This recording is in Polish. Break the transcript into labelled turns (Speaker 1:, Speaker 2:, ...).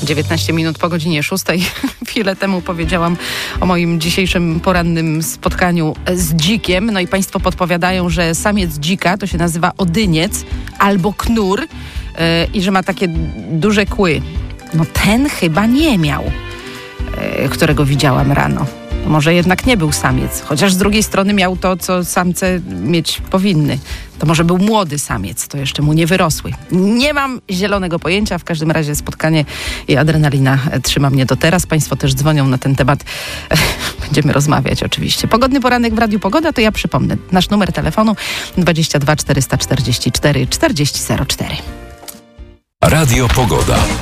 Speaker 1: 19 minut po godzinie 6. Chwilę temu powiedziałam o moim dzisiejszym porannym spotkaniu z dzikiem. No i państwo podpowiadają, że samiec dzika to się nazywa odyniec albo knur i że ma takie duże kły. No ten chyba nie miał, którego widziałam rano. Może jednak nie był samiec, chociaż z drugiej strony miał to, co samce mieć powinny. To może był młody samiec, to jeszcze mu nie wyrosły. Nie mam zielonego pojęcia, w każdym razie spotkanie i adrenalina trzyma mnie do teraz. Państwo też dzwonią na ten temat. Będziemy rozmawiać oczywiście. Pogodny poranek w Radiu Pogoda, to ja przypomnę. Nasz numer telefonu 22 444 4004.
Speaker 2: Radio Pogoda.